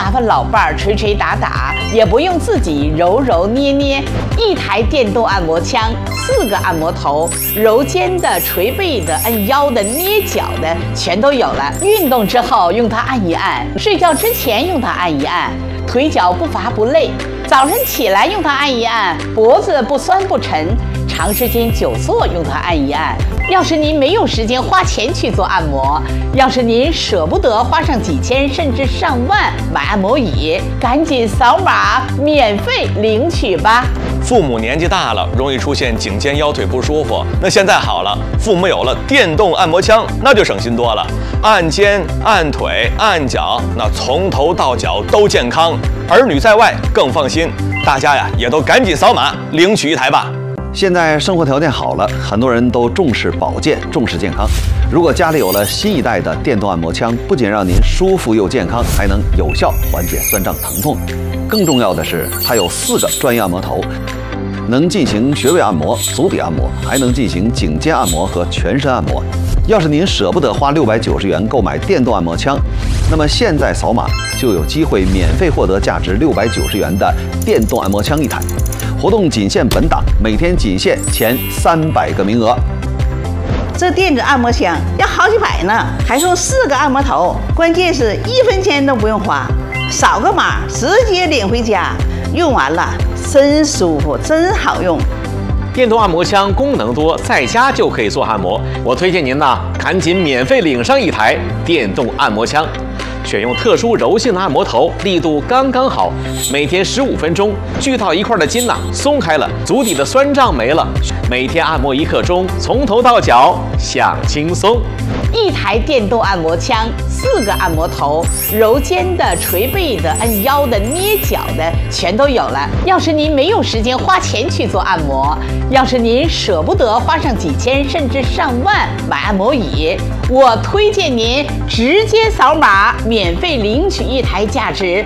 麻烦老伴儿捶捶打打，也不用自己揉揉捏捏，一台电动按摩枪，4个按摩头，揉肩的、捶背的、按腰的、捏脚的，全都有了。运动之后用它按一按，睡觉之前用它按一按，腿脚不乏不累。早晨起来用它按一按，脖子不酸不沉。长时间久坐用它按一按。要是您没有时间花钱去做按摩，要是您舍不得花上几千甚至上万买按摩椅，赶紧扫码免费领取吧。 父母年纪大了，容易出现颈肩腰腿不舒服，那现在好了，父母有了电动按摩枪，那就省心多了。按肩、按腿、按脚，那从头到脚都健康，儿女在外更放心。大家呀，也都赶紧扫码领取一台吧。 现在生活条件好了，很多人都重视保健，重视健康。如果家里有了新一代的电动按摩枪，不仅让您舒服又健康，还能有效缓解酸胀疼痛。更重要的是，它有4个专业按摩头，能进行穴位按摩、足底按摩，还能进行颈肩按摩和全身按摩。要是您舍不得花690元购买电动按摩枪，那么现在扫码就有机会免费获得价值690元的电动按摩枪一台。活动仅限本档，每天仅限前300个名额。 这电子按摩枪要好几百呢，还送4个按摩头，关键是1分钱都不用花，扫个码直接领回家，用完了真舒服，真好用。 电动按摩枪功能多，在家就可以做按摩。我推荐您呢，赶紧免费领上一台电动按摩枪。选用特殊柔性的按摩头，力度刚刚好，每天15分钟，聚到一块的筋松开了，足底的酸胀没了。每天按摩1刻钟，从头到脚享轻松。 一台电动按摩枪，4个按摩头，揉肩的、捶背的、按腰的、捏脚的，全都有了。要是您没有时间花钱去做按摩，要是您舍不得花上几千甚至上万买按摩椅，我推荐您直接扫码免费领取一台价值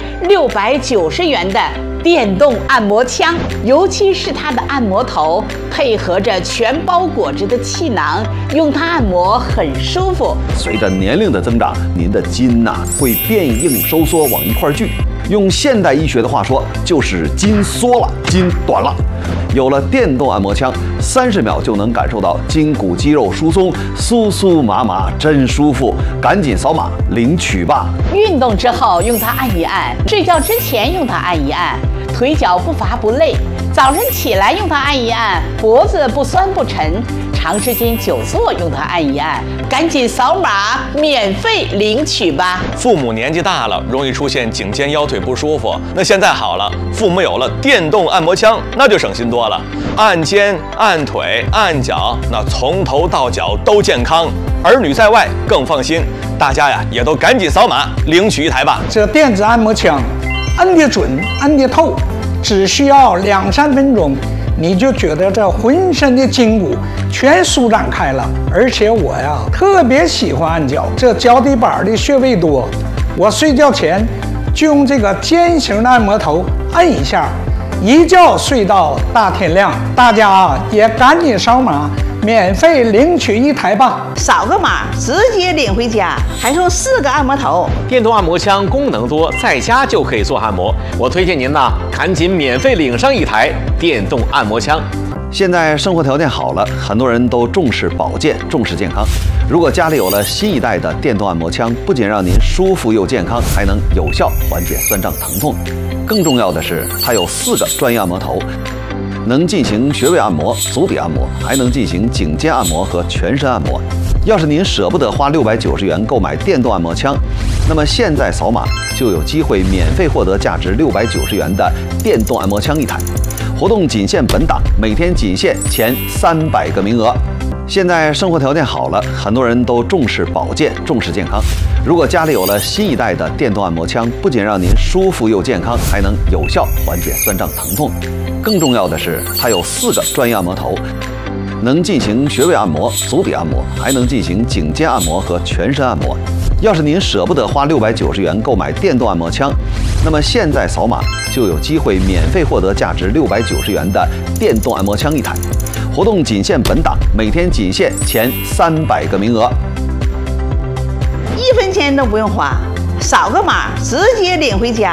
690元的电动按摩枪，尤其是它的按摩头配合着全包裹着的气囊，用它按摩很舒服。 随着年龄的增长，您的筋会变硬收缩往一块聚，用现代医学的话说，就是筋缩了，筋短了。有了电动按摩枪，30秒就能感受到筋骨肌肉疏松，酥酥麻麻，真舒服。赶紧扫码领取吧！ 运动之后用它按一按，睡觉之前用它按一按，腿脚不乏不累。早晨起来用它按一按，脖子不酸不沉。长时间久坐用它按一按，赶紧扫码免费领取吧。 父母年纪大了，容易出现颈肩腰腿不舒服，那现在好了，父母有了电动按摩枪，那就省心多了。按肩、按腿、按脚，那从头到脚都健康，儿女在外更放心。大家呀，也都赶紧扫码领取一台吧。 这电子按摩枪，按得准，按得透，只需要2-3分钟。你就觉得这浑身的筋骨全舒展开了，而且我呀特别喜欢按脚，这脚底板的穴位多，我睡觉前就用这个尖形的按摩头按一下，一觉睡到大天亮。大家也赶紧扫码免费领取一台吧， 扫个码直接领回家，还送4个按摩头。 电动按摩枪功能多，在家就可以做按摩。我推荐您呢，赶紧免费领上一台电动按摩枪。 现在生活条件好了，很多人都重视保健，重视健康。如果家里有了新一代的电动按摩枪，不仅让您舒服又健康，还能有效缓解酸胀疼痛。更重要的是，它有4个专业按摩头，能进行穴位按摩、足底按摩，还能进行颈肩按摩和全身按摩。要是您舍不得花690元购买电动按摩枪，那么现在扫码就有机会免费获得价值690元的电动按摩枪一台。活动仅限本档，每天仅限前300个名额。现在生活条件好了，很多人都重视保健，重视健康。如果家里有了新一代的电动按摩枪，不仅让您舒服又健康，还能有效缓解酸胀疼痛。更重要的是，它有4个专业按摩头，能进行穴位按摩、足底按摩，还能进行颈肩按摩和全身按摩。要是您舍不得花690元购买电动按摩枪，那么现在扫码就有机会免费获得价值690元的电动按摩枪一台。活动仅限本档，每天仅限前300个名额。 1分钱都不用花，扫个码直接领回家。